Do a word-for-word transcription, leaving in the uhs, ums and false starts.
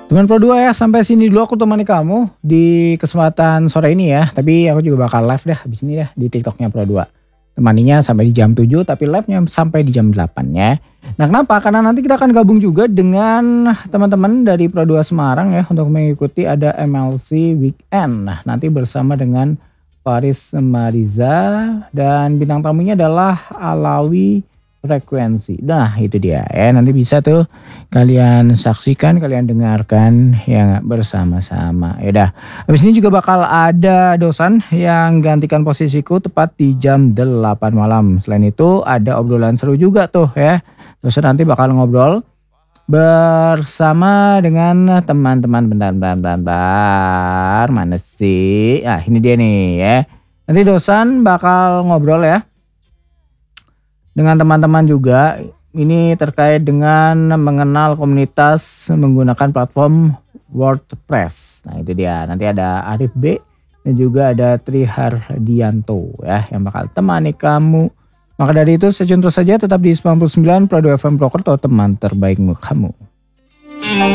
Teman Pro dua ya, sampai sini dulu aku temani kamu di kesempatan sore ini ya. Tapi aku juga bakal live deh habis ini ya di TikToknya Pro dua. Temaninya sampai di jam tujuh tapi live-nya sampai di jam delapan ya. Nah kenapa? Karena nanti kita akan gabung juga dengan teman-teman dari Pro dua Semarang ya untuk mengikuti ada M L C Weekend. Nah nanti bersama dengan Faris Mariza dan bintang tamunya adalah Alawi Frekuensi. Nah itu dia ya, nanti bisa tuh kalian saksikan, kalian dengarkan yang bersama-sama. Yaudah, habis ini juga bakal ada dosen yang gantikan posisiku tepat di jam delapan malam. Selain itu ada obrolan seru juga tuh ya. Dosen nanti bakal ngobrol bersama dengan teman-teman. Bentar, bentar, bentar, bentar. Mana sih? Ah ini dia nih ya. Nanti dosen bakal ngobrol ya dengan teman-teman juga, ini terkait dengan mengenal komunitas menggunakan platform WordPress. Nah itu dia, nanti ada Arif B dan juga ada Tri Hardianto ya yang bakal temani kamu. Maka dari itu stay tune terus saja tetap di sembilan puluh sembilan Pro dua F M Purwokerto, teman terbaikmu kamu.